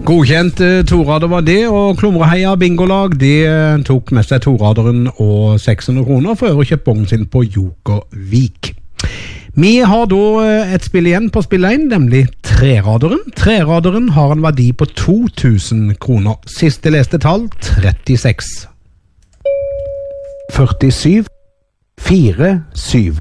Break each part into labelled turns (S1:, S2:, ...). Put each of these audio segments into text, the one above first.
S1: Godkjent torader var det, og Klomreheia bingolag tok med seg toraderen og 600 kroner for å kjøpe bongen sin på Jokervik. Vi har da et spill igjen på spill 1, nemlig treraderen. Treraderen har en verdi på 2000 kroner. Siste leste tall 36. 47 47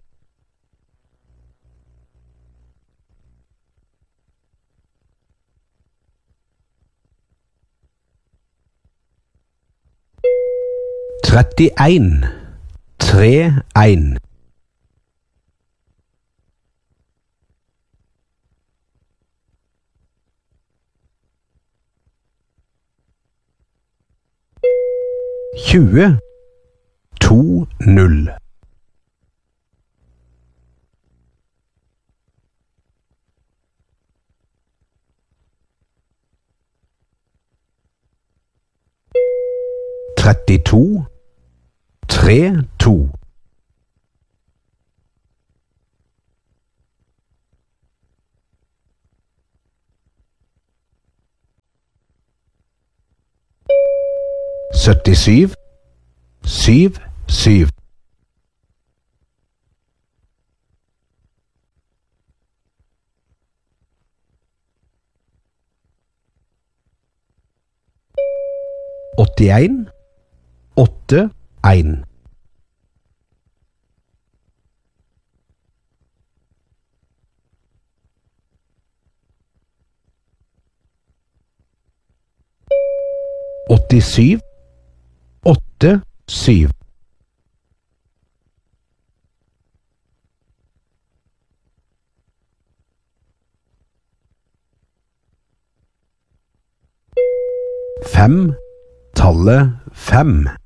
S1: 31 31 20 20 32 32 77 77 81 81 87 87 5 tallet 5